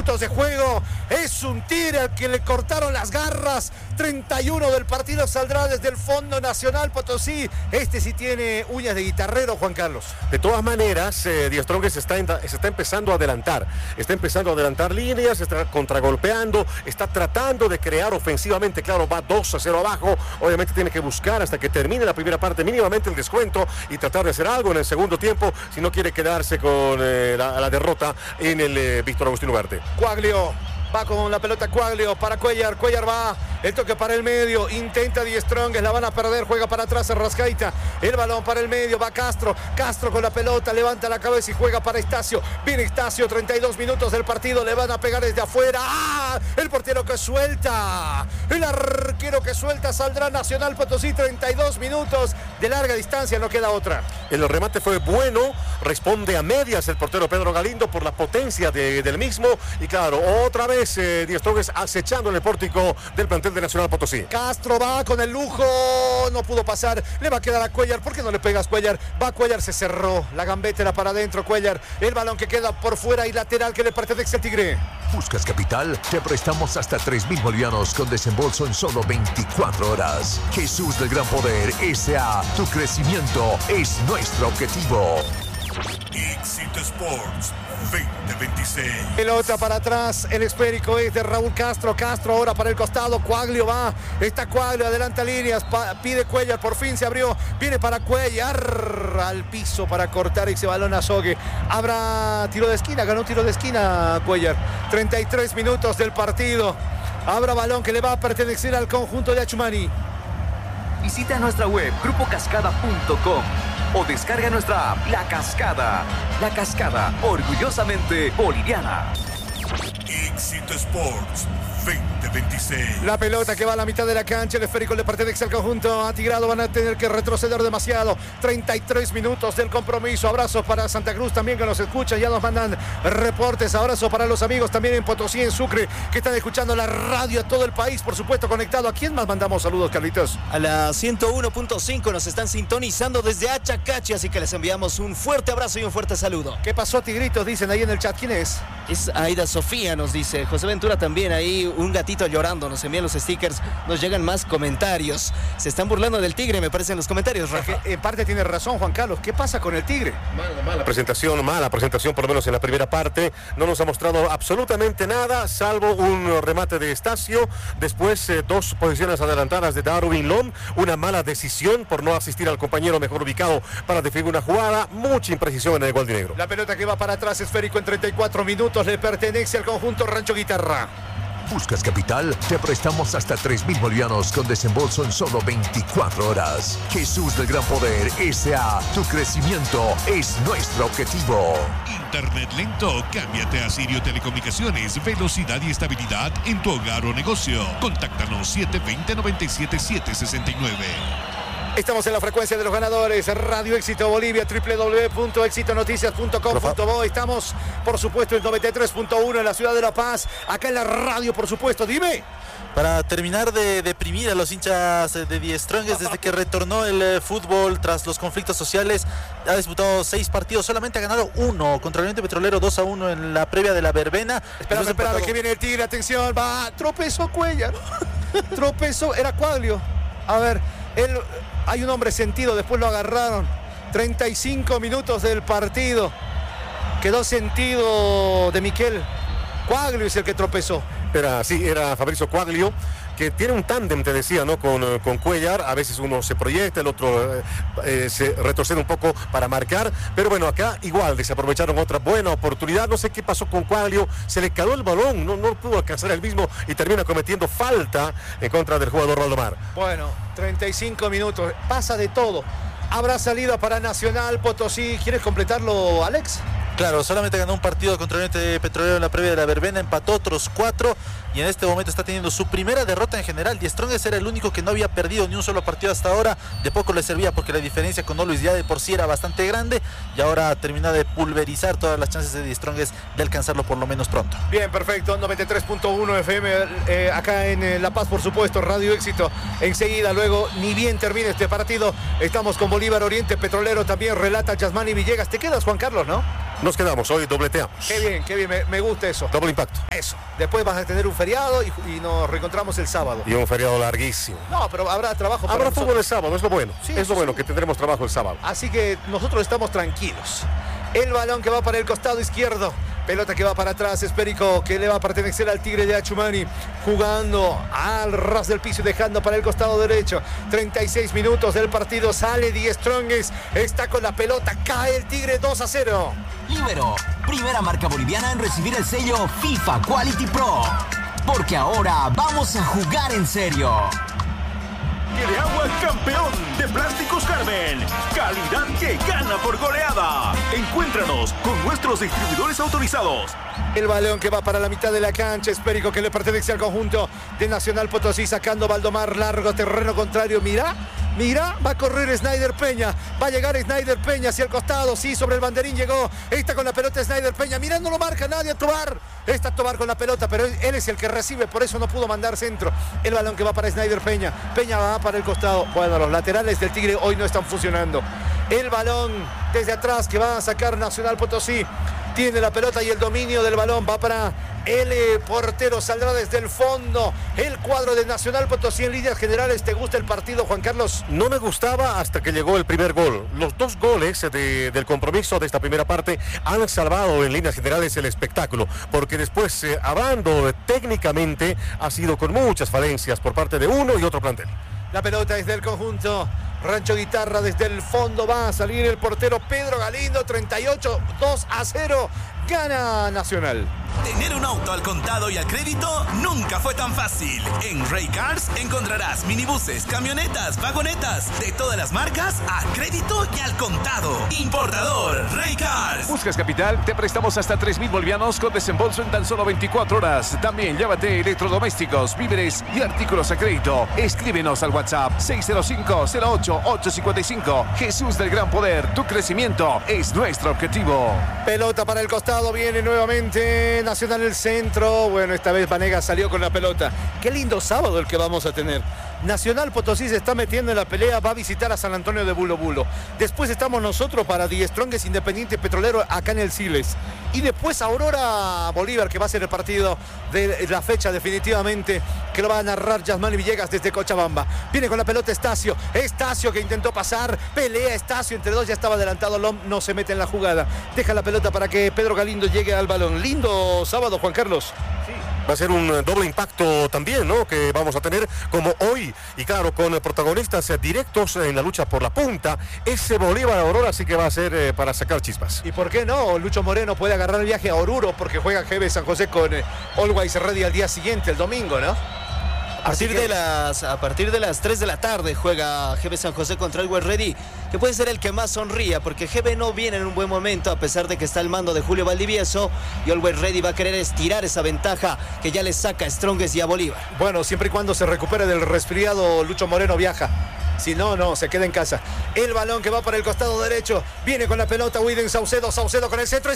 minutos de juego. Es un Tigre al que le cortaron las garras. 31 del partido saldrá desde el Fondo Nacional Potosí. Este sí tiene uñas de guitarrero, Juan Carlos. De todas maneras, Die Strongest se está empezando a adelantar. Está empezando a adelantar líneas, está contragolpeando, está tratando de crear ofensivamente. Claro, va 2-0 abajo. Obviamente tiene que buscar hasta que termine la primera parte mínimamente el descuento y tratar de hacer algo en el segundo tiempo si no quiere quedarse con la derrota en el Víctor Agustín Ugarte. Quaglio. Va con la pelota Quaglio para Cuellar. Cuellar va. El toque para el medio. Intenta Die Strongest. La van a perder. Juega para atrás Rascaita. El balón para el medio. Va Castro. Castro con la pelota. Levanta la cabeza y juega para Estacio. Viene Estacio. 32 minutos del partido. Le van a pegar desde afuera. ¡Ah! El portero que suelta. El arquero que suelta. Saldrá Nacional Potosí. 32 minutos de larga distancia. No queda otra. El remate fue bueno. Responde a medias el portero Pedro Galindo por la potencia del mismo. Y claro, otra vez Die Strongest acechando en el pórtico del plantel de Nacional Potosí. Castro va con el lujo, no pudo pasar, le va a quedar a Cuellar. ¿Por qué no le pegas, Cuellar? Va Cuellar, se cerró, la gambeta era para adentro, Cuellar. El balón que queda por fuera y lateral que le pertenece al Tigre. ¿Buscas capital? Te prestamos hasta 3,000 bolivianos con desembolso en solo 24 horas. Jesús del Gran Poder S.A. Tu crecimiento es nuestro objetivo. Éxito Sports 2026. Pelota para atrás, el esférico es de Raúl Castro. Castro ahora para el costado, Quaglio va, está Quaglio, adelanta líneas, pide Cuellar, por fin se abrió, viene para Cuellar, al piso para cortar ese balón a Sogue. Habrá tiro de esquina, ganó tiro de esquina Cuellar. 33 minutos del partido. Habrá balón que le va a pertenecer al conjunto de Achumani. Visita nuestra web grupocascada.com o descarga nuestra app La Cascada. La Cascada, orgullosamente boliviana. Éxito Sports 2026. La pelota que va a la mitad de la cancha, el esférico le pertenece al conjunto atigrado, van a tener que retroceder demasiado. 33 minutos del compromiso. Abrazo para Santa Cruz también que nos escucha, ya nos mandan reportes. Abrazo para los amigos también en Potosí, en Sucre, que están escuchando la radio a todo el país, por supuesto conectado. ¿A quién más mandamos saludos, Carlitos? A la 101.5 nos están sintonizando desde Achacachi, así que les enviamos un fuerte abrazo y un fuerte saludo. ¿Qué pasó, Tigritos? Dicen ahí en el chat. ¿Quién es? Es Aida Sofía, nos dice. José Ventura también ahí, un gatito llorando, nos envían los stickers, nos llegan más comentarios. Se están burlando del Tigre, me parece, en los comentarios, Rafa. En parte tiene razón, Juan Carlos. ¿Qué pasa con el Tigre? Mala presentación, por lo menos en la primera parte. No nos ha mostrado absolutamente nada, salvo un remate de Estacio. Después, 2 posiciones adelantadas de Darwin Lom. Una mala decisión por no asistir al compañero mejor ubicado para definir una jugada. Mucha imprecisión en el gualdinegro. La pelota que va para atrás, esférico en 34 minutos, le pertenece al conjunto Rancho Guitarra. ¿Buscas capital? Te prestamos hasta 3,000 bolivianos con desembolso en solo 24 horas. Jesús del Gran Poder S.A. Tu crecimiento es nuestro objetivo. Internet lento, cámbiate a Sirio Telecomunicaciones. Velocidad y estabilidad en tu hogar o negocio. Contáctanos 720-97769. Estamos en la frecuencia de los ganadores, Radio Éxito Bolivia, www.exitonoticias.com.bo. Estamos, por supuesto, en 93.1 en la ciudad de La Paz, acá en la radio, por supuesto. Dime. Para terminar de deprimir a los hinchas de Die Strongest desde que retornó el fútbol tras los conflictos sociales, ha disputado 6 partidos, solamente ha ganado 1 contra el Oriente Petrolero, 2-1 en la previa de la verbena. Espérame que viene el Tigre, atención, va, tropezó Cuellar, tropezó, era Quaglio. A ver, hay un hombre sentido, después lo agarraron. 35 minutos del partido. Quedó sentido de Miquel. Quaglio es el que tropezó. Era Fabricio Quaglio, que tiene un tándem, te decía, ¿no? Con Cuellar. A veces uno se proyecta, el otro se retrocede un poco para marcar. Pero bueno, acá igual desaprovecharon otra buena oportunidad. No sé qué pasó con Quaglio. Se le cayó el balón, no pudo alcanzar el mismo y termina cometiendo falta en contra del jugador Valdomar. Bueno, 35 minutos. Pasa de todo. Habrá salida para Nacional Potosí. ¿Quieres completarlo, Alex? Claro, solamente ganó un partido contra el Oriente Petrolero en la previa de la verbena, empató otros 4 y en este momento está teniendo su primera derrota en general. Die Strongest era el único que no había perdido ni un solo partido hasta ahora. De poco le servía porque la diferencia con Luis ya de por sí era bastante grande y ahora termina de pulverizar todas las chances de Die Strongest de alcanzarlo por lo menos pronto. Bien, perfecto, 93.1 FM acá en La Paz, por supuesto, Radio Éxito. Enseguida, luego, ni bien termine este partido, estamos con Bolívar Oriente Petrolero, también relata Yasmani Villegas. ¿Te quedas, Juan Carlos, no? Nos quedamos, hoy dobleteamos. Qué bien, me gusta eso. Doble impacto. Eso. Después vas a tener un feriado y nos reencontramos el sábado. Y un feriado larguísimo. No, pero habrá trabajo. Habrá fútbol el sábado, es lo bueno. Sí, es lo sí, bueno, sí. que tendremos trabajo el sábado. Así que nosotros estamos tranquilos. El balón que va para el costado izquierdo. Pelota que va para atrás, esférico que le va a pertenecer al Tigre de Achumani, jugando al ras del piso y dejando para el costado derecho. 36 minutos del partido, sale Die Strongest, está con la pelota, cae el Tigre 2-0. Libero, primera marca boliviana en recibir el sello FIFA Quality Pro. Porque ahora vamos a jugar en serio. De agua campeón de Plásticos Carmen. Calidad que gana por goleada. Encuéntranos con nuestros distribuidores autorizados. El balón que va para la mitad de la cancha, esférico que le pertenece al conjunto de Nacional Potosí, sacando Valdomar, largo terreno contrario. Mira, va a correr Snyder Peña, va a llegar Snyder Peña hacia el costado, sí, sobre el banderín llegó, está con la pelota Snyder Peña, mira, no lo marca nadie a Tobar, está Tobar con la pelota, pero él es el que recibe, por eso no pudo mandar centro. El balón que va para Snyder Peña, Peña va para el costado. Bueno, los laterales del Tigre hoy no están funcionando. El balón desde atrás que va a sacar Nacional Potosí, tiene la pelota y el dominio del balón va para el portero, saldrá desde el fondo el cuadro de Nacional Potosí. En líneas generales, ¿te gusta el partido, Juan Carlos? No me gustaba hasta que llegó el primer gol. Los dos goles del compromiso de esta primera parte han salvado en líneas generales el espectáculo, porque después, hablando técnicamente, ha sido con muchas falencias por parte de uno y otro plantel. La pelota es del conjunto Rancho Guitarra, desde el fondo va a salir el portero Pedro Galindo. 38, 2-0, gana Nacional. Tener un auto al contado y al crédito nunca fue tan fácil. En Ray Cars encontrarás minibuses, camionetas, vagonetas de todas las marcas a crédito y al contado. Importador Ray Cars. ¿Buscas capital? Te prestamos hasta 3.000 bolivianos con desembolso en tan solo 24 horas. También llévate electrodomésticos, víveres y artículos a crédito. Escríbenos al WhatsApp 605-08-855. Jesús del Gran Poder, tu crecimiento es nuestro objetivo. Pelota para el costado, viene nuevamente Nacional el centro. Bueno, esta vez Vanegas salió con la pelota. Qué lindo sábado el que vamos a tener. Nacional Potosí se está metiendo en la pelea, va a visitar a San Antonio de Bulo Bulo. Después estamos nosotros para Die Strongest Independiente Petrolero acá en el Siles. Y después Aurora Bolívar, que va a ser el partido de la fecha definitivamente, que lo va a narrar Yasmani Villegas desde Cochabamba. Viene con la pelota Estacio que intentó pasar, pelea Estacio, entre dos ya estaba adelantado Lom, no se mete en la jugada. Deja la pelota para que Pedro Galindo llegue al balón. Lindo sábado, Juan Carlos. Sí. Va a ser un doble impacto también, ¿no? Que vamos a tener como hoy. Y claro, con protagonistas directos en la lucha por la punta. Ese Bolívar Aurora sí que va a ser para sacar chispas. ¿Y por qué no? Lucho Moreno puede agarrar el viaje a Oruro porque juega GB San José con Always Ready al día siguiente, el domingo, ¿no? A partir de las 3 de la tarde juega GB San José contra el Always Ready, que puede ser el que más sonría, porque GB no viene en un buen momento, a pesar de que está al mando de Julio Valdivieso, y Always Ready va a querer estirar esa ventaja que ya le saca a Strongest y a Bolívar. Bueno, siempre y cuando se recupere del resfriado, Lucho Moreno viaja. Si no, no, se queda en casa. El balón que va para el costado derecho, viene con la pelota Widen Saucedo con el centro,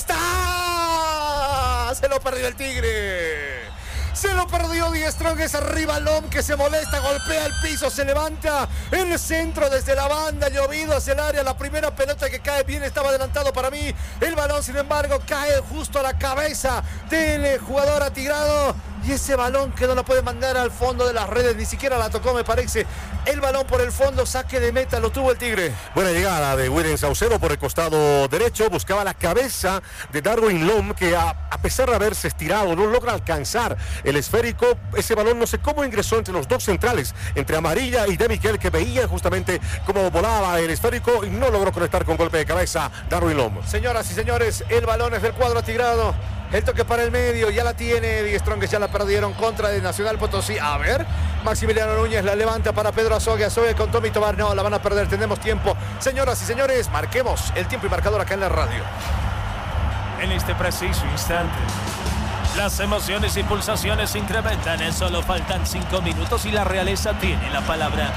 ¡está! Se lo perdió el Tigre. Se lo perdió Die Strongest, arriba Lom que se molesta, golpea el piso, se levanta el centro desde la banda, llovido hacia el área, la primera pelota que cae bien, estaba adelantado para mí, el balón sin embargo cae justo a la cabeza del jugador atigrado. Y ese balón que no lo puede mandar al fondo de las redes, ni siquiera la tocó, me parece. El balón por el fondo, saque de meta, lo tuvo el Tigre. Buena llegada de William Saucedo por el costado derecho, buscaba la cabeza de Darwin Lom, que a pesar de haberse estirado, no logra alcanzar el esférico. Ese balón no sé cómo ingresó entre los dos centrales, entre Amarilla y De Miquel, que veían justamente cómo volaba el esférico y no logró conectar con golpe de cabeza Darwin Lom. Señoras y señores, el balón es del cuadro atigrado. El toque para el medio, ya la tiene Die Strongest, ya la perdieron contra de Nacional Potosí. A ver, Maximiliano Núñez la levanta para Pedro Azogue con Tommy Tobar. No, la van a perder, tenemos tiempo. Señoras y señores, marquemos el tiempo y marcador acá en la radio. En este preciso instante, las emociones y pulsaciones se incrementan. Solo faltan 5 minutos y la realeza tiene la palabra.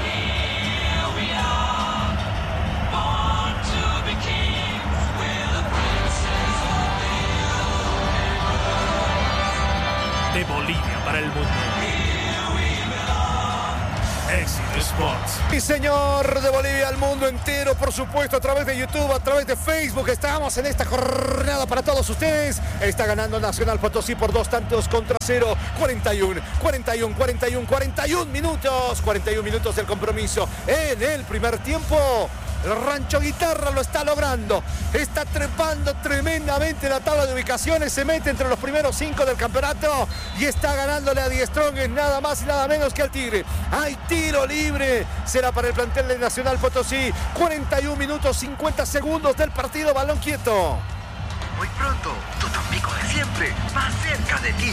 De Bolivia para el mundo. Éxito Sports. Y señor, de Bolivia al mundo entero, por supuesto, a través de YouTube, a través de Facebook. Estamos en esta jornada para todos ustedes. Está ganando Nacional Potosí por 2-0. 41 minutos. 41 minutos del compromiso. En el primer tiempo, el Rancho Guitarra lo está logrando. Está trepando tremendamente la tabla de ubicaciones. Se mete entre los primeros 5 del campeonato y está ganándole a Die Strongest nada más y nada menos que al Tigre. Hay tiro libre. Será para el plantel de Nacional Potosí. 41 minutos 50 segundos del partido. Balón quieto. Muy pronto, tu Tampico de siempre, más cerca de ti.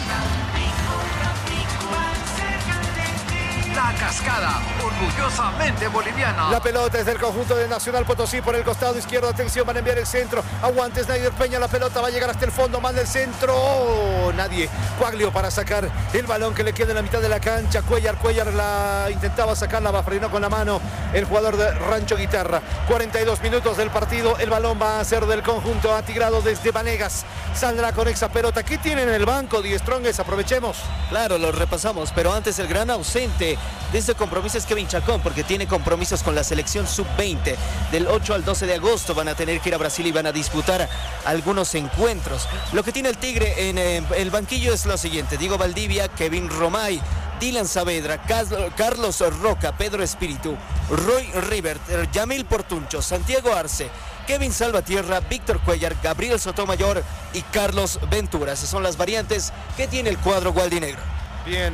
La Cascada, orgullosamente boliviana. La pelota es del conjunto de Nacional Potosí por el costado izquierdo. Atención, van a enviar el centro. Aguante Snyder Peña. La pelota va a llegar hasta el fondo. Manda el centro. Oh, nadie. Quaglio para sacar el balón que le queda en la mitad de la cancha. Cuellar la intentaba sacarla. Va frenó con la mano el jugador de Rancho Guitarra. 42 minutos del partido. El balón va a ser del conjunto atigrado desde Vanegas. Saldrá con esa pelota. ¿Qué tiene en el banco Die Strongest? Aprovechemos. Claro, lo repasamos, pero antes el gran ausente de este compromiso es Kevin Chacón, porque tiene compromisos con la selección sub-20. Del 8 al 12 de agosto van a tener que ir a Brasil y van a disputar algunos encuentros. Lo que tiene el Tigre en el banquillo es lo siguiente: Diego Valdivia, Kevin Romay, Dylan Saavedra, Carlos Roca, Pedro Espíritu, Roy Rivert, Yamil Portuncho, Santiago Arce, Kevin Salvatierra, Víctor Cuellar, Gabriel Sotomayor y Carlos Ventura. Esas son las variantes que tiene el cuadro gualdinegro. Bien,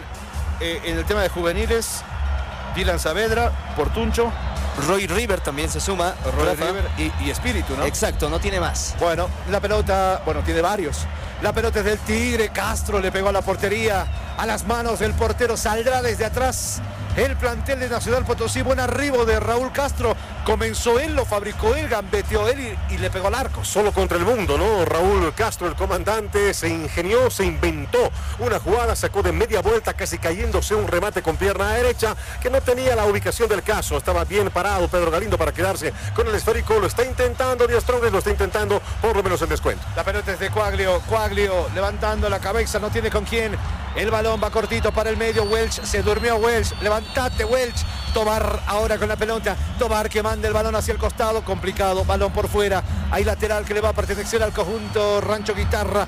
en el tema de juveniles, Dylan Saavedra, Portuncho, Roy River también se suma. Roy River y Espíritu, ¿no? Exacto, no tiene más. Bueno, la pelota, tiene varios. La pelota es del Tigre. Castro le pegó a la portería, a las manos del portero. Saldrá desde atrás el plantel de Nacional Potosí. Buen arribo de Raúl Castro. Comenzó él, lo fabricó él, gambeteó él y le pegó al arco. Solo contra el mundo, ¿no? Raúl Castro, el comandante, se ingenió, se inventó una jugada, sacó de media vuelta, casi cayéndose un remate con pierna derecha, que no tenía la ubicación del caso. Estaba bien parado Pedro Galindo para quedarse con el esférico. Lo está intentando Die Strongest, lo está intentando, por lo menos el descuento. La pelota es de Quaglio levantando la cabeza, no tiene con quién. El balón va cortito para el medio. Welch, se durmió Welch. Levantate, Welch. Tobar ahora con la pelota. Tobar que manda el balón hacia el costado. Complicado. Balón por fuera. Hay lateral que le va a pertenecer al conjunto Rancho Guitarra.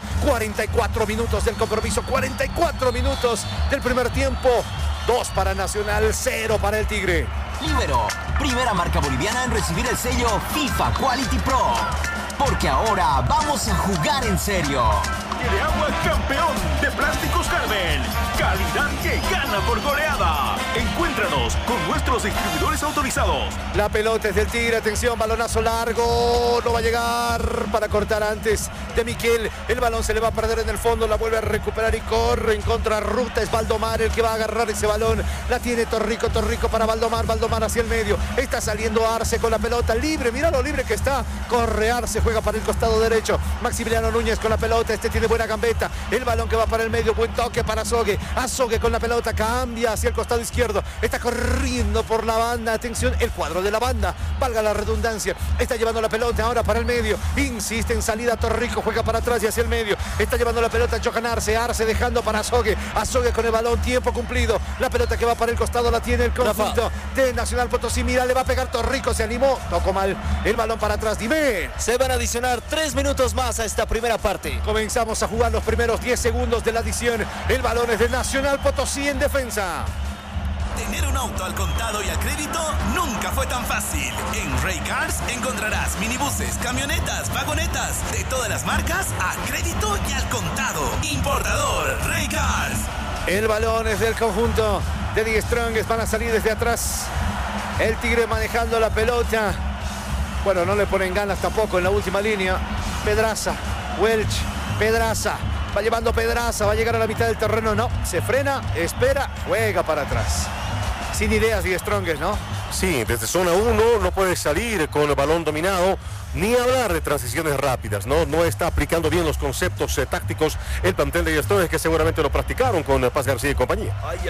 44 minutos del compromiso. 44 minutos del primer tiempo. 2 para Nacional, 0 para el Tigre. Libero, primera marca boliviana en recibir el sello FIFA Quality Pro. Porque ahora vamos a jugar en serio. De agua campeón de Plásticos Carmen. Calidad que gana por goleada. Encuéntranos con nuestros distribuidores autorizados. La pelota es del Tigre. Atención, balonazo largo. No va a llegar para cortar antes de Miquel. El balón se le va a perder en el fondo. La vuelve a recuperar y corre en contrarruta. Es Valdomar el que va a agarrar ese balón. La tiene Torrico para Valdomar. Valdomar hacia el medio. Está saliendo Arce con la pelota libre. Mira lo libre que está. Corre Arce, juega para el costado derecho. Maximiliano Núñez con la pelota. Este tiene buena gambeta. El balón que va para el medio. Buen toque para Azogue. Azogue con la pelota. Cambia hacia el costado izquierdo. Está corriendo por la banda. Atención, el cuadro de la banda. Valga la redundancia. Está llevando la pelota ahora para el medio. Insiste en salida Torrico. Juega para atrás y hacia el medio. Está llevando la pelota Johan Arce. Arce dejando para Azogue. Azogue con el balón. Tiempo cumplido. La pelota que va para el costado la tiene el conjunto de Nacional Potosí. Mira, le va a pegar Torrico. Se animó. Tocó mal. El balón para atrás. Dime. Se van a adicionar 3 minutos más a esta primera parte. Comenzamos a jugar los primeros 10 segundos de la adición. El balón es de Nacional Potosí en defensa. Tener un auto al contado y al crédito nunca fue tan fácil. En Ray Cars encontrarás minibuses, camionetas, vagonetas de todas las marcas a crédito y al contado. Importador Ray Cars. El balón es del conjunto de Die Strongest. Van a salir desde atrás. El Tigre manejando la pelota. Bueno, no le ponen ganas tampoco en la última línea. Pedraza, Welch, Pedraza. Va llevando Pedraza, va a llegar a la mitad del terreno. No, se frena, espera, juega para atrás. Sin ideas Die Strongest, ¿no? Sí, desde zona 1 no puede salir con el balón dominado, ni hablar de transiciones rápidas, ¿no? No está aplicando bien los conceptos tácticos el plantel de Die Strongest, que seguramente lo practicaron con Paz García y compañía.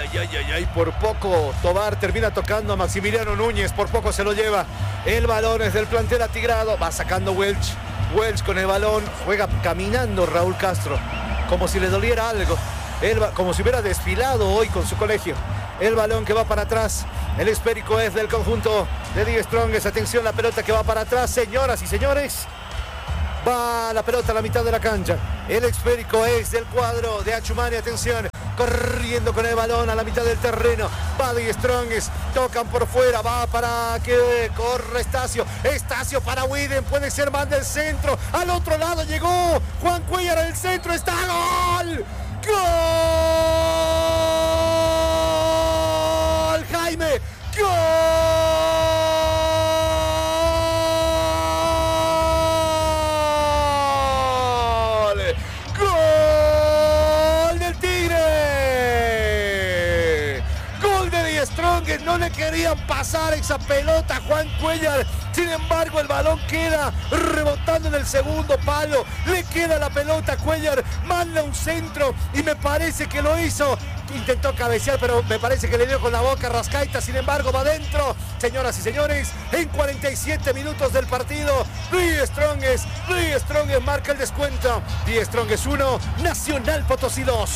Ay, por poco Tobar termina tocando a Maximiliano Núñez, por poco se lo lleva. El balón es del plantel atigrado, va sacando Welch. Welch con el balón, juega caminando Raúl Castro, como si le doliera algo. Él va, como si hubiera desfilado hoy con su colegio. El balón que va para atrás. El esférico es del conjunto de Die Strongest. Atención, la pelota que va para atrás, señoras y señores. Va la pelota a la mitad de la cancha. El esférico es del cuadro de Achumani. Atención, corriendo con el balón a la mitad del terreno. Va Die Strongest. Tocan por fuera. Va para que corre Estacio. Estacio para Widen. Puede ser más del centro. Al otro lado llegó Juan Cuellar al centro. ¡Está gol! ¡Gol! Jaime. ¡Gol! ¡Gol del Tigre! ¡Gol de Die Strongest! No le querían pasar esa pelota a Juan Cuellar. Sin embargo, el balón queda rebotando en el segundo palo. Le queda la pelota a Cuellar. Manda un centro y me parece que lo hizo. Intentó cabecear, pero me parece que le dio con la boca a Rascaita. Sin embargo, va adentro. Señoras y señores, en 47 minutos del partido, Die Strongest marca el descuento. Die Strongest 1, Nacional Potosí 2.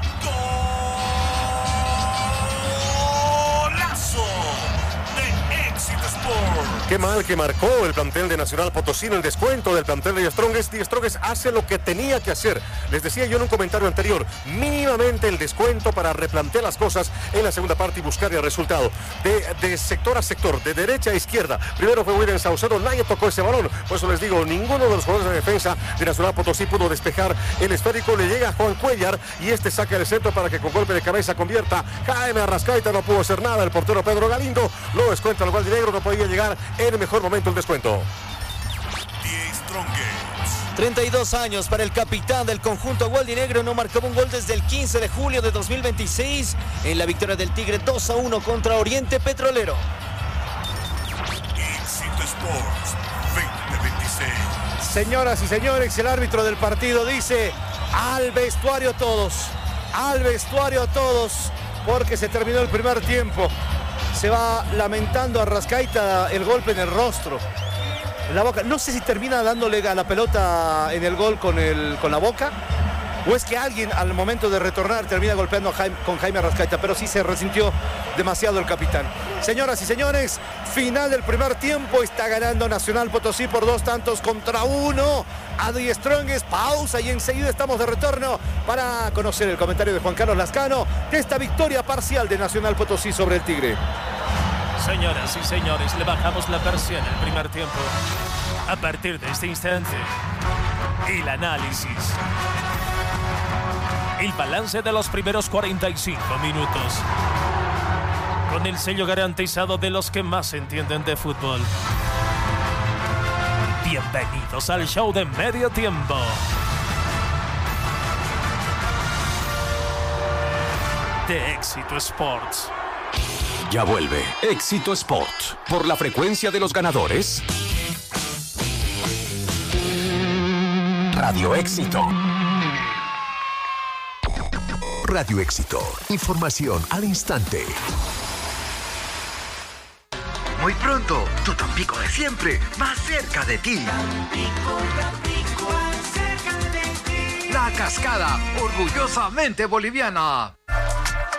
¡Golazo de Éxito Sport! Qué mal que marcó el plantel de Nacional Potosí en el descuento del plantel de Die Strongest. Die Strongest hace lo que tenía que hacer. Les decía yo en un comentario anterior, mínimamente el descuento para replantear las cosas en la segunda parte y buscar el resultado. De sector a sector, de derecha a izquierda. Primero fue William Saucedo, nadie tocó ese balón. Por eso les digo, ninguno de los jugadores de defensa de Nacional Potosí pudo despejar el esférico. Le llega a Juan Cuellar y este saca el centro para que con golpe de cabeza convierta. Jaime Arrascaita, no pudo hacer nada. El portero Pedro Galindo lo descuenta al Gualdinegro, no podía llegar en el mejor momento el descuento. Die Strongest. 32 años para el capitán del conjunto Gualdinegro. No marcaba un gol desde el 15 de julio de 2026 en la victoria del Tigre 2-1 contra Oriente Petrolero. Éxito Sports 2026. Señoras y señores, el árbitro del partido dice: al vestuario todos, porque se terminó el primer tiempo. Se va lamentando a Rascaita el golpe en el rostro, en la boca. No sé si termina dándole a la pelota en el gol con la boca, o es que alguien al momento de retornar termina golpeando con Jaime Arrascaita, pero sí se resintió demasiado el capitán. Señoras y señores, final del primer tiempo. Está ganando Nacional Potosí por 2-1 a Die Strongest. Pausa y enseguida estamos de retorno para conocer el comentario de Juan Carlos Lascano de esta victoria parcial de Nacional Potosí sobre el Tigre. Señoras y señores, le bajamos la persiana el primer tiempo. A partir de este instante, el análisis, el balance de los primeros 45 minutos, con el sello garantizado de los que más entienden de fútbol. Bienvenidos al show de medio tiempo. De Éxito Sports. Ya vuelve Éxito Sport por la frecuencia de los ganadores. Radio Éxito. Radio Éxito. Información al instante. Muy pronto, tu Tampico de siempre, más cerca de ti. La Cascada, orgullosamente boliviana.